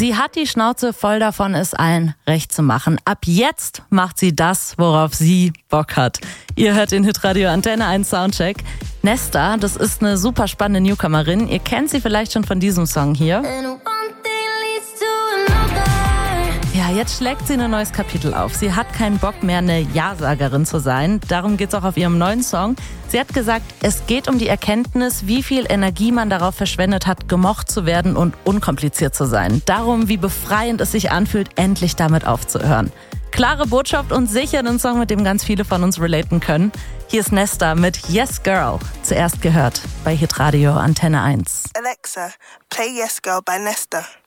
Sie hat die Schnauze voll davon, es allen recht zu machen. Ab jetzt macht sie das, worauf sie Bock hat. Ihr hört den Hitradio Antenne 1 Soundcheck. Nesta, das ist eine super spannende Newcomerin. Ihr kennt sie vielleicht schon von diesem Song hier. Ja, jetzt schlägt sie ein neues Kapitel auf. Sie hat keinen Bock mehr, eine Ja-Sagerin zu sein. Darum geht's auch auf ihrem neuen Song. Sie hat gesagt, es geht um die Erkenntnis, wie viel Energie man darauf verschwendet hat, gemocht zu werden und unkompliziert zu sein. Darum, wie befreiend es sich anfühlt, endlich damit aufzuhören. Klare Botschaft und sicher ein Song, mit dem ganz viele von uns relaten können. Hier ist Nesta mit Yes Girl. Zuerst gehört bei Hitradio Antenne 1. Alexa, play Yes Girl by Nesta.